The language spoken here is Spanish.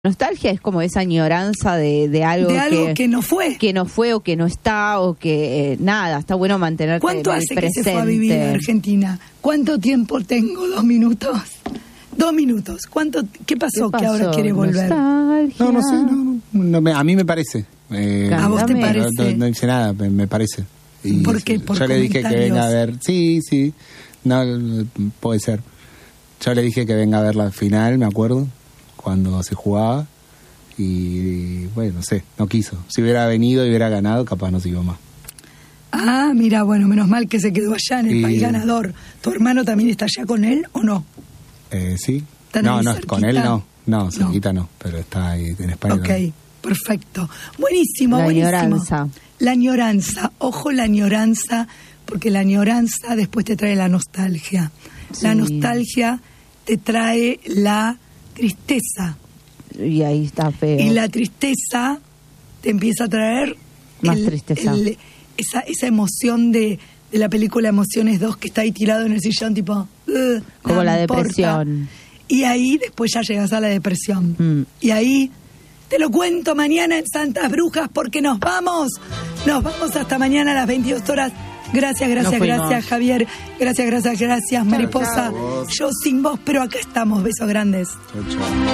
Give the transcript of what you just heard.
Nostalgia es como esa añoranza de algo, que no fue. Que no fue o que no está o que nada, está bueno mantenerte en el presente. ¿Cuánto hace que se fue a vivir a Argentina? ¿Cuánto tiempo tengo? 2 minutos. 2 minutos. ¿Qué pasó que ahora quiere volver? Nostalgia. No sé, a mí me parece. ¿A vos te parece? No dice nada, me parece. Y ¿Por qué? ¿Por yo le dije que venga a ver. Sí, no, puede ser. Yo le dije que venga a ver la final, me acuerdo, cuando se jugaba, y bueno, no sé, no quiso. Si hubiera venido y hubiera ganado, capaz no se iba más. Ah, mira, bueno, menos mal que se quedó allá en el país ganador. ¿Tu hermano también está allá con él o no? Sí. No, con él no, cerquita no, pero está ahí en España. Ok, perfecto. Buenísimo, la buenísimo. Añoranza. La añoranza, ojo la añoranza, porque la añoranza después te trae la nostalgia. Sí. La nostalgia te trae la tristeza. Y ahí está feo. Y la tristeza te empieza a traer más tristeza. Esa emoción de la película Emociones 2, que está ahí tirado en el sillón, tipo... como la depresión. Y ahí después ya llegas a la depresión. Y ahí te lo cuento mañana en Santas Brujas, porque nos vamos hasta mañana a las 22 horas. Gracias, Javier. Gracias, Mariposa. Yo sin vos, pero acá estamos. Besos grandes. Chau.